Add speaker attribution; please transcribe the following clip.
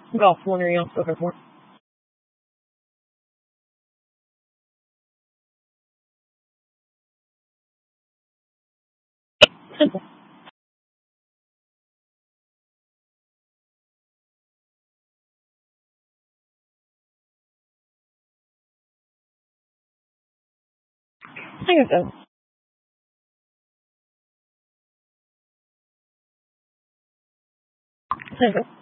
Speaker 1: Golf, wondering else looking for. Simple. I think so. Simple.